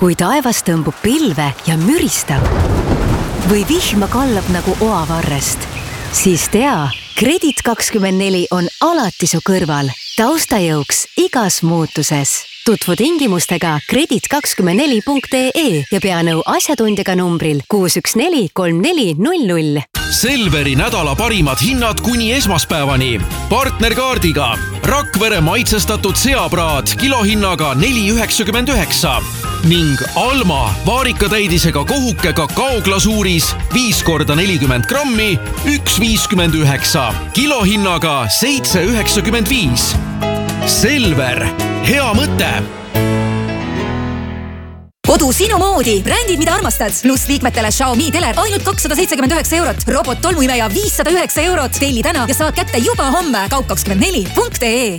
kui taevas tõmbub pilve ja müristab või vihma kallab nagu oavarrest, siis tea, Kredit24 on alati su kõrval, taustajõuks igas muutuses. Tutvu tingimustega kredit24.ee ja pea nõu asjatundjaga numbril 6143400. Selveri nädala parimad hinnad kuni esmaspäevani. Partnerkaardiga Rakvere maitsestatud seapraad kilohinnaga 4,99 ning Alma vaarikatäidisega kohuke kakaoglasuuris 5x40 grammi 1,59 kilohinnaga 7,95. Selver, hea mõte! Kodu sinu moodi, brändid mida armastad, pluss liikmetele Xiaomi teler ainult 279 €, robot tolmuimeja 509 €. Telli täna ja saad kätte juba homme kaup24.ee.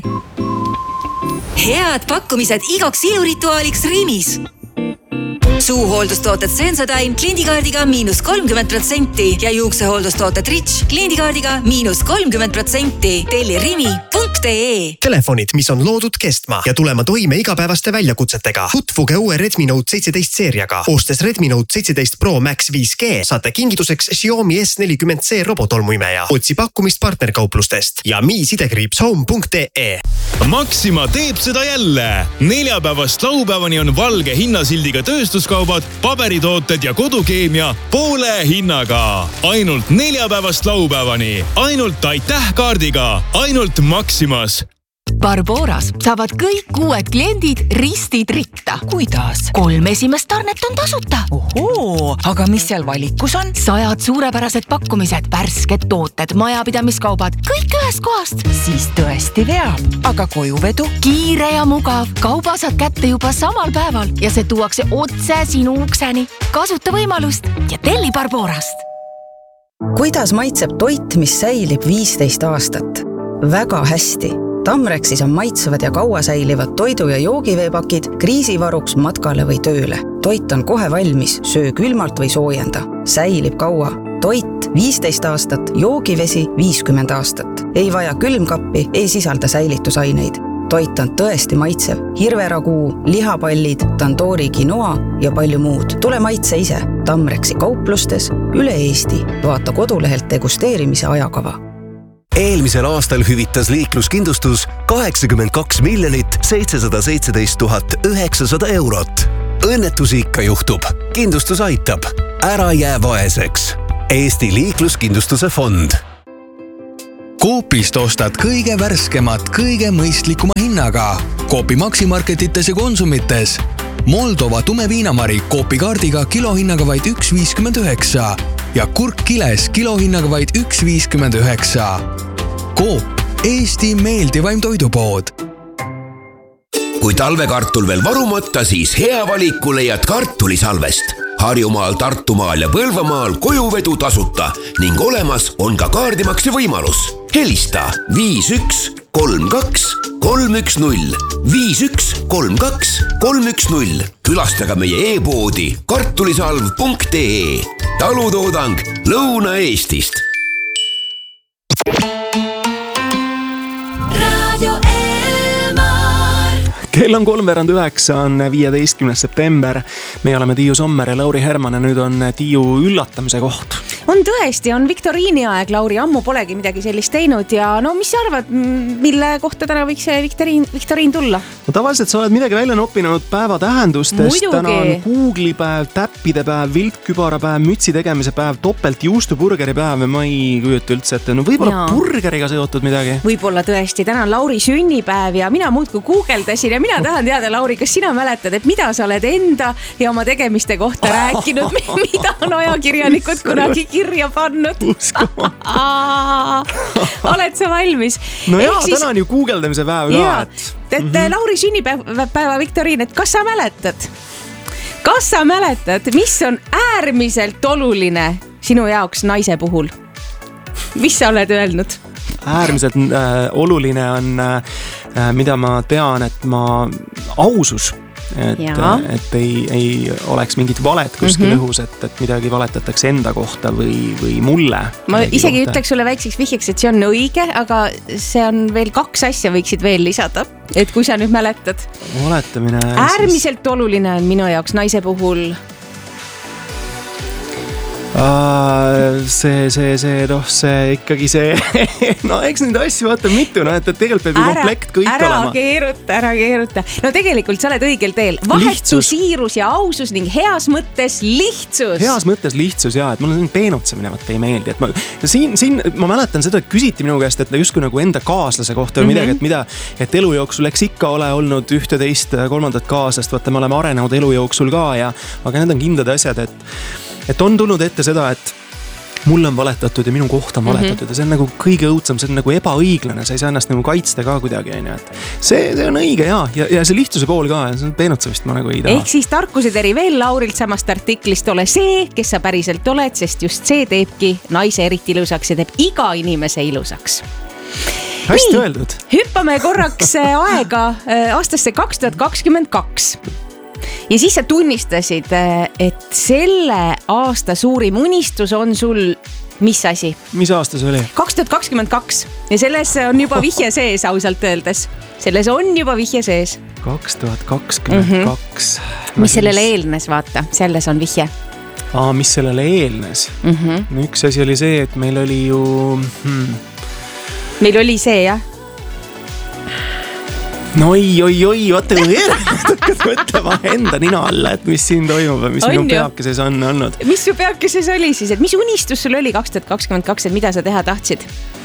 Head pakkumised igaks ilurituaaliks Rimis. Suuhooldustooted Sensodyne kliendikaardiga -30% ja juuksehooldustooted Rich kliendikaardiga -30%. Telli Rimi.ee. Telefonid, mis on loodud kestma ja tulema toime igapäevaste väljakutsetega. Tutvuge uue Redmi Note 17 seeriaga. Ostes Redmi Note 17 Pro Max 5G saate kingituseks Xiaomi S40C robotolmuimeja. Otsi pakkumist partnerkauplustest ja mi-home.ee. Maxima teeb seda jälle. Neljapäevast laupäevani on valge hinnasildiga tööstuskaubad, paberitooted ja kodukeemia poole hinnaga. Ainult neljapäevast laupäevani. Ainult aitäh kaardiga. Ainult Maximas. Barboras saavad kõik uued kliendid ristid ritta. Kuidas? 3 esimest tarnet on tasuta. Ohoo, aga mis seal valikus on? 100 suurepärased pakkumised, värsked tooted, majapidamiskaubad, kõik ühest kohast. Siis tõesti veab. Aga kojuvedu? Kiire ja mugav. Kauba saad kätte juba samal päeval ja see tuuakse otse sinu ukseni. Kasuta võimalust ja telli Barborast. Kuidas maitseb toit, mis säilib 15 aastat? Väga hästi. Tamrexis on maitsevad ja kaua säilivad toidu- ja joogiveepakid kriisivaruks matkale või tööle. Toit on kohe valmis, söö külmalt või soojenda. Säilib kaua. Toit 15 aastat, joogivesi 50 aastat. Ei vaja külmkappi, ei sisalda säilitusaineid. Toit on tõesti maitsev. Hirveraguu, lihapallid, tandoori quinoa ja palju muud. Tule maitse ise. Tamrexi kauplustes üle Eesti. Vaata kodulehelt degusteerimise ajakava. Eelmisel aastal hüvitas liikluskindlustus 82 717 900 €. Õnnetusi ikka juhtub. Kindlustus aitab. Ära jää vaeseks. Eesti liikluskindlustuse fond. Coopist ostad kõige värskemat, kõige mõistlikuma hinnaga. Coopi maksimarketites ja konsumites. Moldova tume viinamari Coopi kaardiga kilohinnaga vaid 1,59 ja kurk kiles kilohinnaga vaid 1,59. Coop, Eesti meeldivaim toidupood. Kui talvekartul veel varumata, siis hea valiku leiad kartulisalvest. Harjumaal, Tartumaal ja Põlvamaal kojuvedu tasuta ning olemas on ka kaardimakse võimalus. Helista 5132 310 5132 310. Külastaga meie e-poodi kartulisalv.ee. Talutoodang Lõuna-Eestist. Kell on 8:03, on 15. september. Me oleme Tiiu Sommer ja Lauri Herman ja nüüd on Tiiu üllatamise koht. On tõesti, on viktoriini aeg, Lauri, ammu polegi midagi sellist teinud ja no mis sa arvad, mille kohta täna võiks see viktoriin tulla? No tavaliselt sa oled midagi välja noppinud päeva tähendustest. Täna on Google'i päev, täppide päev, viltkübara päev, mütsi tegemise päev, topelt juustuburgeri päev ja ma ei kujuta üldse ette. No võib-olla burgeriga seotud midagi. Võib-olla tõesti, täna on Lauri sünnipäev ja mina muudku guugeldasin ja mina tahan teada, Lauri, kas sina mäletad, et mida sa oled enda ja oma tegemiste kohta rääkinud, mida on ajakirjanikud kunagi kirja pannud? Oled sa valmis? No jaa, täna on ju guugeldamise päev ka. Lauri sünnipäeva viktoriin, et kas sa mäletad, mis on äärmiselt oluline sinu jaoks naise puhul? Mis sa oled öelnud? Äärmiselt oluline on, mida ma tean, et ausus. et ei oleks mingit valet kuskil õhus, et midagi valetatakse enda kohta või mulle. Ma isegi ütleks sulle väikseks vihjeks, et see on õige, aga see on veel 2 asja võiksid veel lisada, et kui sa nüüd mäletad. Valetamine. Äärmiselt oluline on minu jaoks naise puhul. See ikkagi see no eks neid asju vaata mitu, et tegelikult peab ju komplekt kõik olema. Ära keeruta. No tegelikult sa oled õigel teel. Vahetu siirus ja ausus ning heas mõttes lihtsus. Heas mõttes lihtsus, jaa, et mul on peenutsemine, vaata ei meeldi. Siin ma mäletan seda, et küsiti minu käest, et justkui nagu enda kaaslase kohta või midagi, et elu jooksul eks ikka ole olnud 11-3 kaaslast, vaata me oleme arenenud elu jooksul ka, aga need on kindlad asjad, et on tulnud ette seda, et mulle on valetatud ja minu kohta on valetatud ja see on nagu kõige õudsem, see on nagu ebaõiglane, sa ei saa ennast nagu kaitsta ka kuidagi, et see on õige ja see lihtsuse pool ka, see on peenutsemist ma nagu ei taha. Ehk siis tarkuseteri veel Laurilt samast artiklist, ole see, kes sa päriselt oled, sest just see teebki naise eriti ilusaks ja teeb iga inimese ilusaks. Hästi öeldud. Hüppame korraks aega aastasse 2022. Ja siis sa tunnistasid, et selle aasta suurim unistus on sul mis asi? Mis aasta see oli? 2022 ja selles on juba vihje sees ausalt öeldes. Selles on juba vihje sees. 2022. Mis sellele eelnes, vaata, selles on vihje. Mis sellele eelnes? Üks asi oli see, et meil oli ju... Meil oli see, jah? No vaata kui hakkad mõtlema enda nina alla, et mis siin toimub ja mis minu peakeses on olnud. Mis su peakeses oli siis, et mis unistus sul oli 2022, et mida sa teha tahtsid?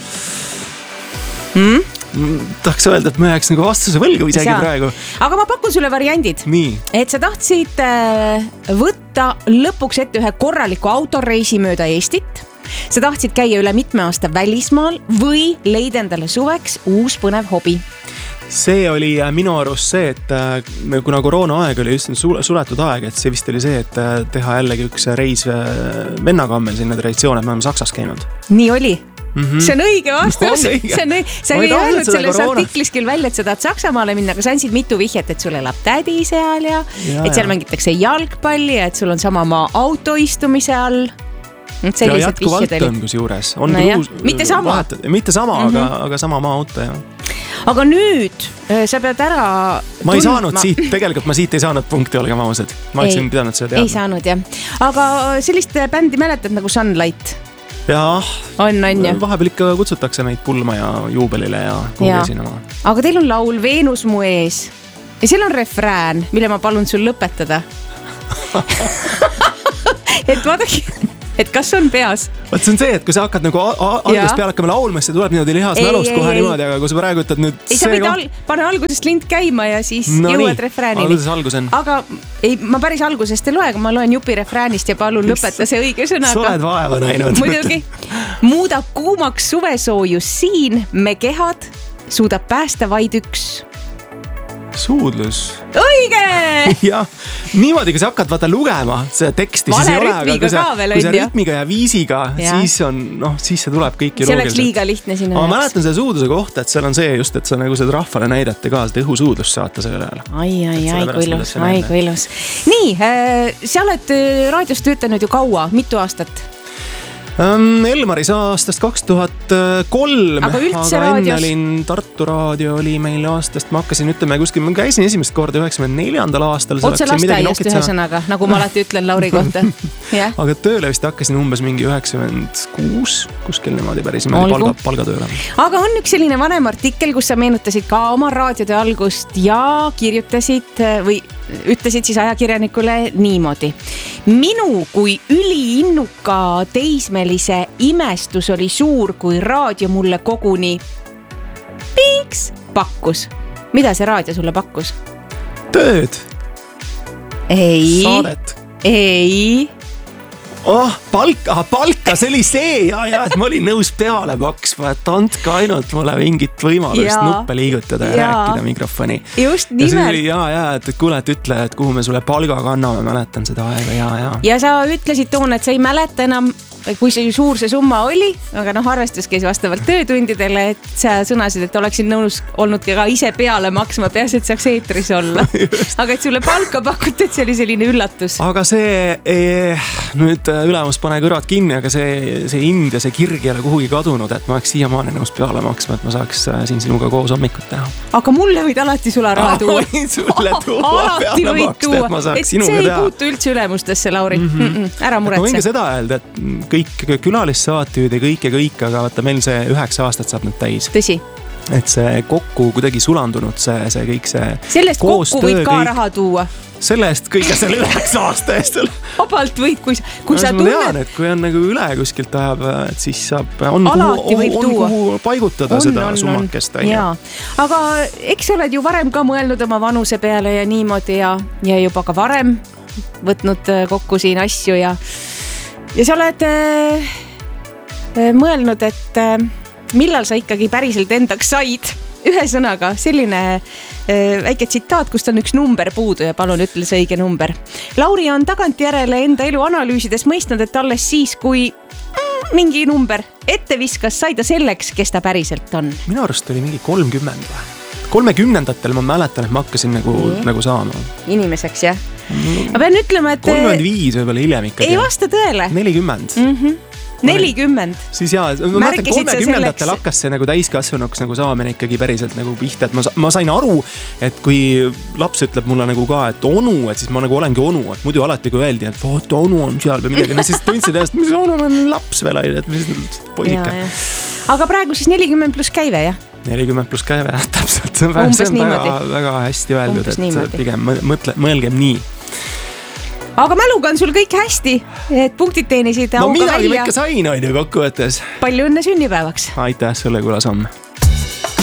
Tahaks öelda, et ma jääks nagu vastuse võlgu isegi praegu. Aga ma pakun sulle variandid. Nii. Et sa tahtsid võtta lõpuks ette ühe korraliku autoreisi mööda Eestit. Sa tahtsid käia üle mitme aasta välismaal või leida endale suveks uus põnev hobi. See oli minu arust see, et kuna koroona aeg oli just suletud aeg, et see vist oli see, et teha jällegi üks reis vennaga on meil sinna traditsioon, et me oleme Saksas käinud. Nii oli. See on õige vastus. Sa ei öelnud selles artiklis küll välja, et sa tahad Saksamaale minna, aga sa andsid mitu vihjet, et sul elab tädi seal ja et seal mängitakse jalgpalli ja et sul on sama maa autoistumise all. Ja jätkuvalt on kus juures. Mitte sama. Mitte sama, aga sama maa auto, jah. Aga nüüd sa pead ära ma ei saanud siit, tegelikult ma siit ei saanud punkti, olge maamused. Ma oleksin pidanud seda teadma. Ei saanud, jah. Aga sellist bändi mäletad nagu Sunlight? Jah. On ja. Vahepeal ikka kutsutakse meid pulma ja juubelile ja kuulesinema. Aga teil on laul Veenus mu ees. Ja seal on refrään, mille ma palun sul lõpetada. Et vaadake... Et kas on peas? Vaat see on see, et kui sa hakkad nagu algusest peale hakkama laulma, siis tuleb niimoodi lihas mälust kohe niimoodi, aga kui sa praegu ütled nüüd... Ei, sa võid pane algusest lint käima ja siis jõuad refräänini. Aga ma päris algusest ei loe, aga ma loen jupi refräänist ja palun lõpeta see õige sõnaga. Sa oled vaeva näinud. Muidugi. Muudab kuumaks suvesoojus siin, me kehad suudab päästa vaid üks. Suudlus. Õige! Jah, niimoodi, kui sa hakkad vaata lugema seda teksti, siis ei ole, aga kui sa ritmiga ja viisiga, siis on, siis see tuleb kõik see oleks liiga lihtne sinu jaoks. Ma mäletan selle suudluse kohta, et seal on see just, et sa nagu seda rahvale näidate ka, seda õhusuudlust saata selle ajal. Ai, kui ilus. Nii, sa oled raadios töötanud ju kaua, mitu aastat? Elmaris aastast 2003, aga enne olin Tartu raadio oli meil aastast, ma hakkasin ütlema kuskil, ma käisin esimest korda 94. aastal. Otse lasteaiast ühe sõnaga, nagu ma alati ütlen Lauri kohta. Aga tööle vist hakkasin umbes mingi 96, kuskil niimoodi päris palgatööle. Aga on üks selline vanem artikkel, kus sa meenutasid ka oma raadiode algust ja kirjutasid või ütlesid siis ajakirjanikule niimoodi. Minu kui üliinnuka teismelise imestus oli suur, kui raadio mulle koguni piiks pakkus. Mida see raadio sulle pakkus? Tööd. Ei. Saadet. Ei. palka, see oli see ja et ma olin nõus peale maksma, et andke ainult mulle mingit võimalust nuppe liigutada ja rääkida mikrofoni. Just nimelt. Et kuule, et ütle, et kuhu me sulle palga kanname, mäletan seda aega, Ja sa ütlesid toon, et sa ei mäleta enam, kui see suur see summa oli, aga arvestus käis vastavalt töötundidele, et sa sõnasid, et oleksin nõus olnud ka ise peale maksma, peas, et saaks eetris olla. Aga et sulle palka pakuti, et see oli selline üllatus. Aga see, nüüd ülemus pane kõrvad kinni, aga see ind ja see kirg ei ole kuhugi kadunud, et ma oleks siiamaani nõus peale maksma, et ma saaks siin sinuga koos hommikut teha. Aga mulle võid alati sularaha tuua. Alati võid tuua, et see ei puutu üldse ülemustesse, Lauri. Ära muretse. Ma võin ka seda öelda, et kõik külalissaateid ja kõik, aga vaata meil see 9 aastat saab nüüd täis. Tõsi. Et see kokku kuidagi sulandunud, see kõik see sellest kokku võid ka raha tuua. Sellest kõige selle 9 aasta eest. Vabalt võid, kui sa tunned. Ma tean, et kui on nagu üle kuskilt ajab, et siis saab, on kuhu paigutada seda summakest. Aga eks oled ju varem ka mõelnud oma vanuse peale ja niimoodi ja juba ka varem võtnud kokku siin asju ja sa oled mõelnud, et millal sa ikkagi päriselt endaks said. Ühesõnaga, selline väike tsitaat, kust on üks number puudu ja palun ütle see õige number. Lauri on tagantjärele enda elu analüüsides mõistnud, et alles siis, kui mingi number ette viskas, sai ta selleks, kes ta päriselt on. Minu arust oli mingi 30 või? 30-ndatel ma mäletan, et ma hakkasin nagu saama. Inimeseks, jah? Ma pean ütlema, et 35 võib-olla hiljem ikkagi. Ei vasta tõele. 40. 40. Siis ma mäletan, 30-ndatel hakkas see nagu täiskasvanuks nagu saamine ikkagi päriselt nagu pihta, et ma sain aru, et kui laps ütleb mulle nagu ka, et onu, et siis ma nagu olengi onu, et muidu alati kui öeldi, et vaata onu on seal või midagi, siis tundsid ennast, mis onu on laps veel, et mis poisika. Aga praegu siis 40 pluss käive, jah? 40 pluss käive, täpselt. See on väga hästi öeldud, et pigem mõelgem nii. Aga mäluga on sul kõik hästi, et punktid teenisid auga välja. No midagi ma ikka sain, on ju kokkuvõttes. Palju õnne sünnipäevaks. Aitäh sulle, Kula Samm.